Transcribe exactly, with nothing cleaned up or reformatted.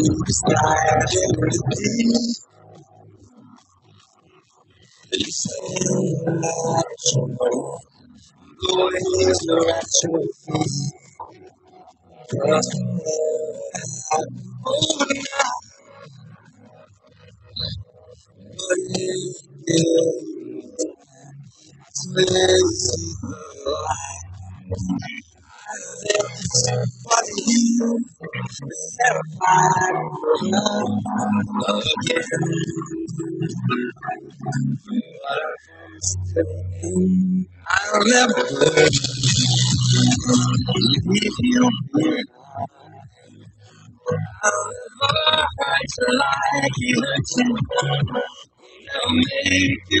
It's like everything they say. Going is no actual peace. Just holding out, but it's lazy. But you terrified for love again. I remember if you like you, never make